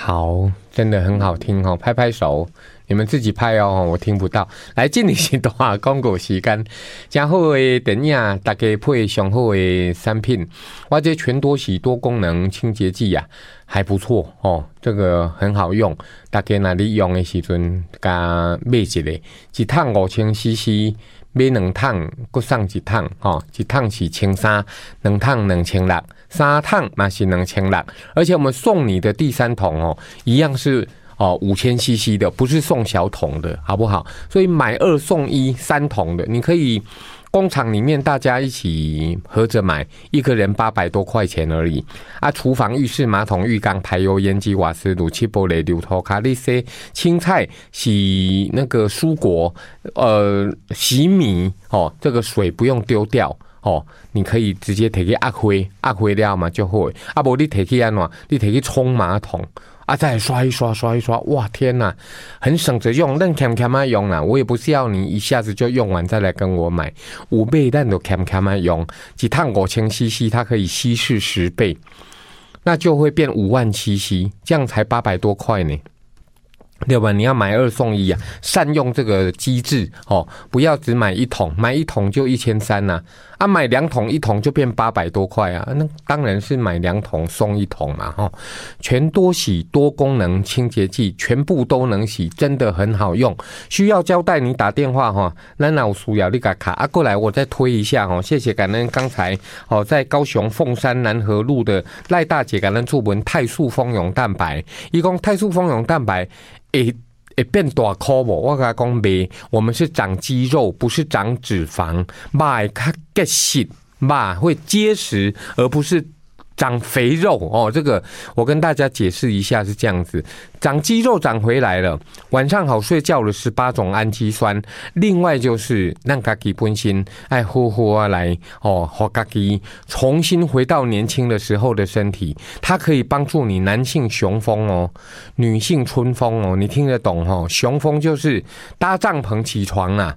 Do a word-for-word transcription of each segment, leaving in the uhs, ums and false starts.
好，真的很好听哦，拍拍手，你们自己拍哦，我听不到。来，这里是大话广告时间，真好的电影，大家配上好的产品，我这全多喜多功能清洁剂呀、啊，还不错哦，这个很好用。大家那里用的时阵，加买一个，一桶五千 C C。买两桶，搁送一桶，吼，一桶是千三，两桶两千六，三桶嘛是两千六，而且我们送你的第三桶哦，一样是哦五千 C C 的，不是送小桶的，好不好？所以买二送一，三桶的，你可以。工厂里面大家一起合着买，一个人八百多块钱而已啊！厨房、浴室、马桶、浴缸、排油烟机、瓦斯炉、气玻璃、流头卡利些青菜、洗那个蔬果、呃洗米哦，这个水不用丢掉哦，你可以直接提去压灰，压灰了嘛就好。啊，无你提去安怎？你提去冲马桶。啊，再来刷一刷，刷一刷，哇，天哪，很省着用，但欠欠嘛用啦。我也不是要你一下子就用完再来跟我买，五倍但都欠欠嘛用，几趟五千 C C， 它可以稀释十倍，那就会变五万 C C， 这样才八百多块呢。对吧？你要买二送一啊，善用这个机制哦，不要只买一桶，买一桶就一千三呐，啊，买两桶一桶就变八百多块啊，那当然是买两桶送一桶嘛，哈、哦，全多洗多功能清洁剂，全部都能洗，真的很好用。需要交代你打电话哈，那老需要你给卡啊过来，我再推一下哦，谢谢感恩刚才哦在高雄凤山南河路的赖大姐感恩注文泰素蜂蛹蛋白，一共泰素蜂蛹蛋白。会会变大颗无？我跟他讲袂，我们是长肌肉，不是长脂肪，肉会较结实，肉会结实，而不是长肥肉哦。这个我跟大家解释一下，是这样子，长肌肉长回来了，晚上好睡觉了，十八种氨基酸，另外就是让自己本身爱好好啊来哦，让自己重新回到年轻的时候的身体，它可以帮助你男性雄风哦，女性春风哦，你听得懂哦？雄风就是搭帐篷起床啊，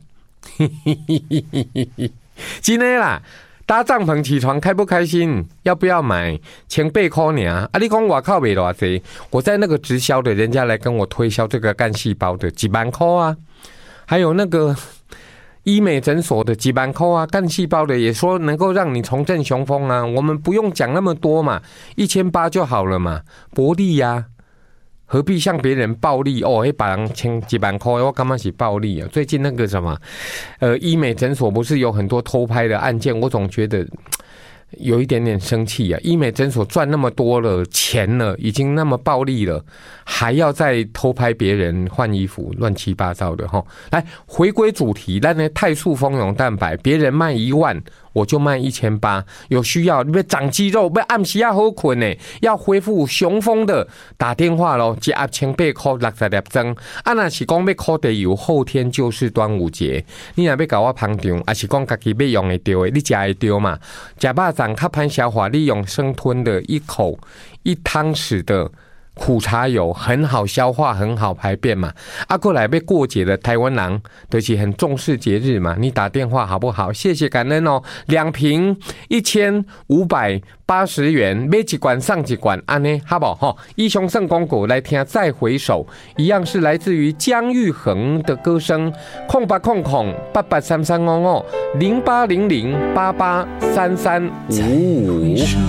真的啦。搭帐篷起床开不开心？要不要买？千八块呢？啊，你讲外口卖多少？我在那个直销的，人家来跟我推销这个干细胞的几万块啊，还有那个医美诊所的几万块啊，干细胞的也说能够让你重振雄风啊。我们不用讲那么多嘛，一千八就好了嘛，薄利呀、啊。何必向别人暴利哦？一把人千几万块，我干嘛是暴利啊？最近那个什么，呃，医美诊所不是有很多偷拍的案件？我总觉得有一点点生气啊！医美诊所赚那么多了钱了，已经那么暴利了，还要再偷拍别人换衣服，乱七八糟的哈！来回归主题，那呢泰素蜂蛹蛋白，别人卖一万。我就卖一千八，有需要你要长肌肉，要暗时要好困呢，要恢复雄风的，打电话咯，一盒千八块六十粒装。啊，那是讲要烤地油，后天就是端午节，你若要搞我捧场，还是讲自己要用得到的，你吃得到嘛？吃肉粽较歹消化，你用生吞的一口一汤匙的。苦茶油很好消化，很好排便嘛。啊，过来被过节的台湾人，就是很重视节日嘛。你打电话好不好？谢谢感恩哦。两瓶一千五百八十元，买一罐上一罐，安呢好不好？哈，以上圣广告来听再回首，一样是来自于姜育恒的歌声，空八空空八八三三五五零八零零八八三三五五。